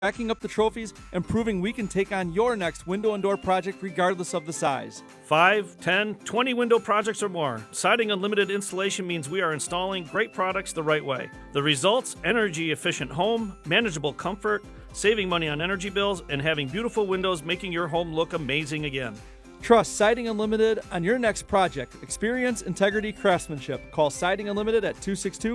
racking up the trophies, and proving we can take on your next window and door project regardless of the size. 5, 10, 20 window projects or more. Siding Unlimited installation means we are installing great products the right way. The results: energy-efficient home, manageable comfort, saving money on energy bills, and having beautiful windows making your home look amazing again. Trust Siding Unlimited on your next project. Experience, integrity, craftsmanship. Call Siding Unlimited at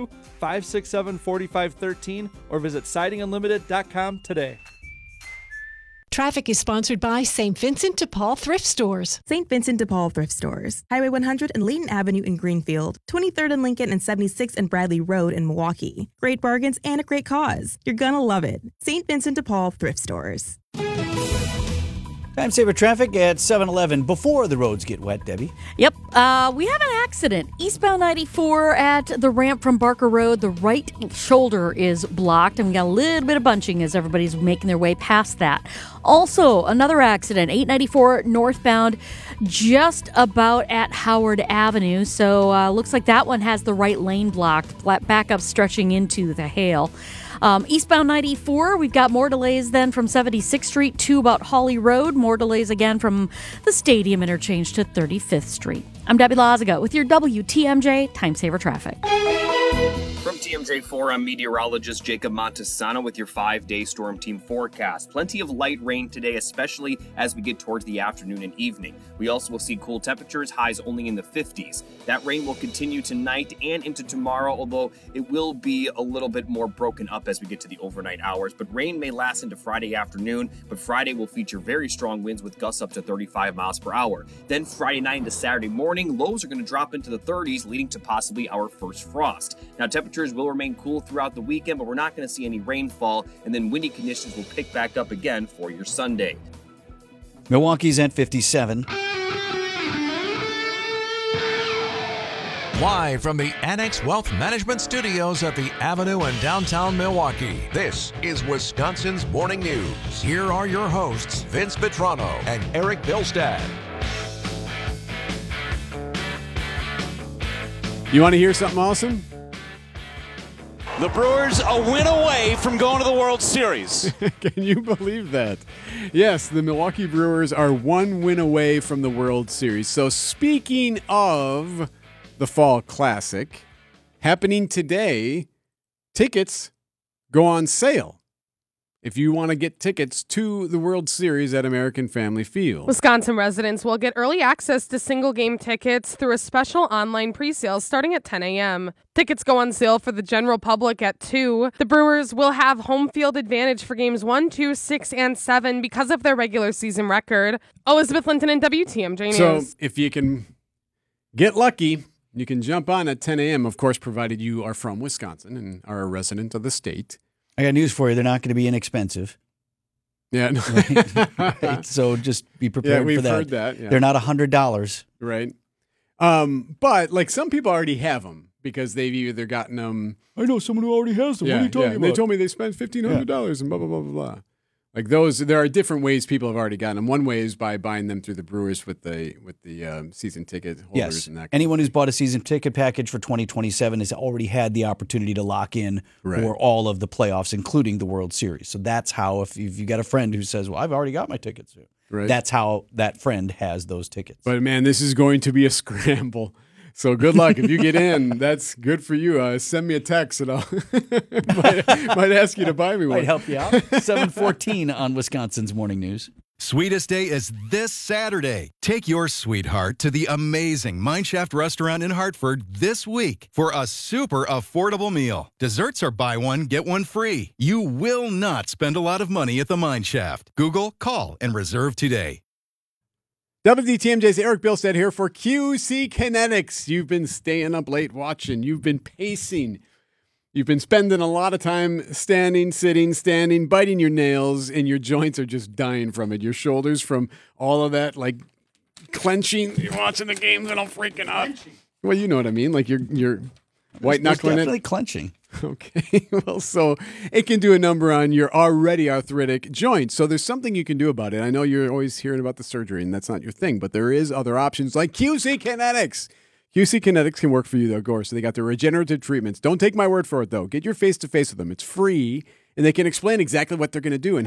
262-567-4513 or visit sidingunlimited.com today. Traffic is sponsored by St. Vincent de Paul Thrift Stores. St. Vincent de Paul Thrift Stores. Highway 100 and Layton Avenue in Greenfield. 23rd and Lincoln and 76th and Bradley Road in Milwaukee. Great bargains and a great cause. You're gonna love it. St. Vincent de Paul Thrift Stores. Time saver traffic at 7-Eleven before the roads get wet, Debbie. Yep. We have an accident. Eastbound 94 at the ramp from Barker Road. The right shoulder is blocked, and we got a little bit of bunching as everybody's making their way past that. Also, another accident, 894 northbound, just about at Howard Avenue. So looks like that one has the right lane blocked, backup stretching into the Hale. Eastbound 94, we've got more delays then from 76th Street to about Hawley Road. More delays again from the Stadium interchange to 35th Street. I'm Debbie Lazaga with your WTMJ Time Saver Traffic. From TMJ4, I'm meteorologist Jacob Montesano with your 5-day storm team forecast. Plenty of light rain today, especially as we get towards the afternoon and evening. We also will see cool temperatures, highs only in the 50s. That rain will continue tonight and into tomorrow, although it will be a little bit more broken up as we get to the overnight hours. But rain may last into Friday afternoon, but Friday will feature very strong winds with gusts up to 35 miles per hour. Then Friday night into Saturday morning, lows are going to drop into the 30s, leading to possibly our first frost. Now, temperatures will remain cool throughout the weekend, but we're not going to see any rainfall, and then windy conditions will pick back up again for your Sunday. Milwaukee's at 57. Live from the Annex Wealth Management Studios at the Avenue in downtown Milwaukee, this is Wisconsin's Morning News. Here are your hosts, Vince Vitrano and Eric Bilstad. You want to hear something awesome? The Brewers a win away from going to the World Series. Can you believe that? Yes, the Milwaukee Brewers are one win away from the World Series. So speaking of the Fall Classic, happening today, tickets go on sale if you want to get tickets to the World Series at American Family Field. Wisconsin residents will get early access to single-game tickets through a special online pre-sale starting at 10 a.m. Tickets go on sale for the general public at 2. The Brewers will have home field advantage for games 1, 2, 6, and 7 because of their regular season record. Elizabeth Linton and WTMJ News. So if you can get lucky, you can jump on at 10 a.m., of course, provided you are from Wisconsin and are a resident of the state. I got news for you. They're not going to be inexpensive. Yeah. No. Right? So just be prepared for that. We've heard that. Yeah. They're not $100. Right. But like some people already have them because they've either gotten them. I know someone who already has them. Yeah, what are you talking about? They told me they spent $1,500 and blah, blah, blah, blah, blah. Like those, there are different ways people have already gotten them. One way is by buying them through the Brewers with the season ticket holders. Yes. And that. Anyone who's bought a season ticket package for 2027 has already had the opportunity to lock in for all of the playoffs, including the World Series. So that's how, if you got a friend who says, well, I've already got my tickets, that's how that friend has those tickets. But man, this is going to be a scramble. So good luck. If you get in, that's good for you. Send me a text and I'll might ask you to buy me one. Might help you out. 7:14 on Wisconsin's Morning News. Sweetest Day is this Saturday. Take your sweetheart to the amazing Mineshaft restaurant in Hartford this week for a super affordable meal. Desserts are buy one, get one free. You will not spend a lot of money at the Mineshaft. Google, call, and reserve today. WTMJ's Eric Bilstead here for QC Kinetics. You've been staying up late watching. You've been pacing. You've been spending a lot of time standing, sitting, standing, biting your nails, and your joints are just dying from it. Your shoulders from all of that, like, clenching. You're watching the games and I'm freaking out. Well, you know what I mean. Like, you're white-knuckling it. Definitely clenching. Okay, well, so it can do a number on your already arthritic joints. So there's something you can do about it. I know you're always hearing about the surgery, and that's not your thing, but there is other options like QC Kinetics. QC Kinetics can work for you, though, of course. So they got their regenerative treatments. Don't take my word for it, though. Get your face-to-face with them. It's free, and they can explain exactly what they're going to do and